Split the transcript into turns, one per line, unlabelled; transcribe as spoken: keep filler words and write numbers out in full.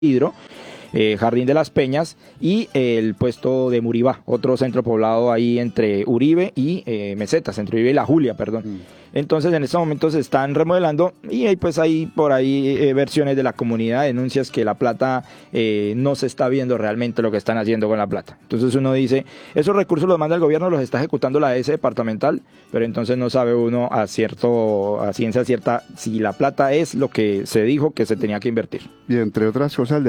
Hidro, eh, Jardín de las Peñas y eh, el puesto de Muribá, otro centro poblado ahí entre Uribe y eh, Mesetas, entre Uribe y La Julia, perdón. Mm. Entonces en estos momentos se están remodelando y hay pues hay por ahí eh, versiones de la comunidad, denuncias que la plata eh, no se está viendo realmente lo que están haciendo con la plata. Entonces uno dice, esos recursos los manda el gobierno, los está ejecutando la S departamental, pero entonces no sabe uno a cierto, a ciencia cierta si la plata es lo que se dijo que se tenía que invertir.
Y entre otras cosas,